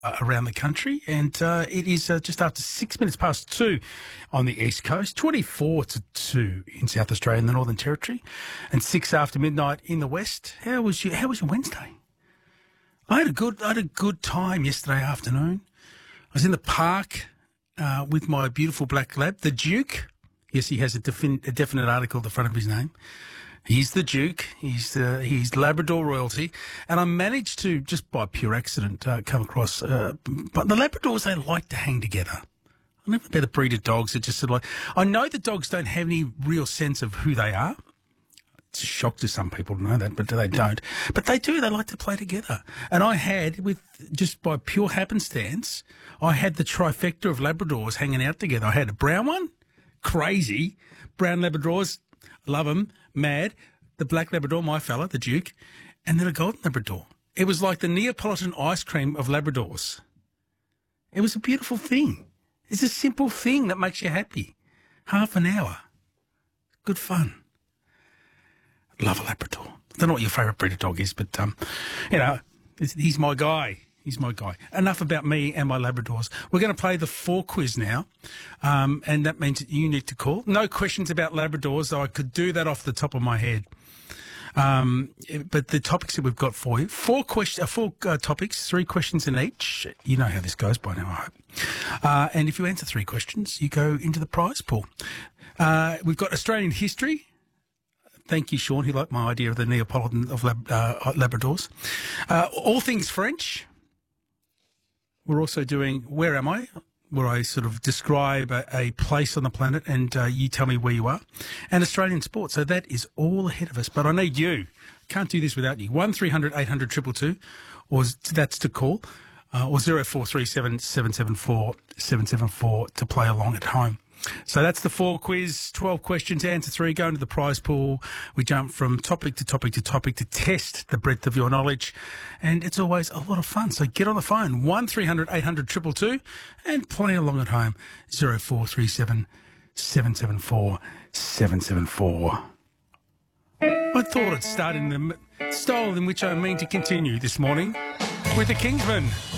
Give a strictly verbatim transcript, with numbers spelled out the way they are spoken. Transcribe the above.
uh, around the country, and uh, it is uh, just after six minutes past two on the east coast, twenty-four to two in South Australia and the Northern Territory, and six after midnight in the west. How was your How was your Wednesday? I had a good I had a good time yesterday afternoon. I was in the park uh, with my beautiful black lab, the Duke. Yes, he has a, defin- a definite article at the front of his name. He's the Duke. He's uh, he's Labrador royalty, and I managed to, just by pure accident, uh, come across. Uh, but the Labradors, they like to hang together. I never met a breed of dogs that just sort of like. I know the dogs don't have any real sense of who they are. It's a shock to some people to know that, but they don't. But they do. They like to play together. And I had, with just by pure happenstance, I had the trifecta of Labradors hanging out together. I had a brown one, crazy brown Labradors, love them. Mad, the black Labrador, my fella, the Duke, and then a golden Labrador. It was like the Neapolitan ice cream of Labradors. It was a beautiful thing. It's a simple thing that makes you happy. Half an hour. Good fun. Love a Labrador. I don't know what your favourite breed of dog is, but, um, you know, he's my guy. He's my guy. Enough about me and my Labradors. We're going to play the four quiz now, um, and that means that you need to call. No questions about Labradors, though I could do that off the top of my head. Um, but the topics that we've got for you, four questions, uh, four uh, topics, three questions in each. You know how this goes by now, I hope. Uh, and if you answer three questions, you go into the prize pool. Uh, we've got Australian history. Thank you, Sean. He liked my idea of the Neapolitan of Lab, uh, Labradors. Uh, all things French. We're also doing Where Am I?, where I sort of describe a, a place on the planet and uh, you tell me where you are, and Australian sport. So that is all ahead of us. But I need you. Can't do this without you. one three hundred eight hundred two two two, or that's to call, uh, or zero four three seven seven seven four seven seven four to play along at home. So that's the four quiz, twelve questions, answer three, go into the prize pool. We jump from topic to topic to topic to test the breadth of your knowledge, and it's always a lot of fun. So get on the phone, one three hundred eight hundred two two two, and play along at home, zero four three seven seven seven four seven seven four. I thought I'd start in the style in which I mean to continue this morning with the Kingsmen.